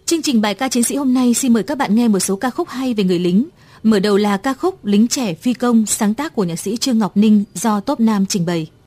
Chương trình bài ca chiến sĩ hôm nay xin mời các bạn nghe một số ca khúc hay về người lính. Mở đầu là ca khúc Lính trẻ phi công, sáng tác của nhạc sĩ Trương Ngọc Ninh do Top Nam trình bày.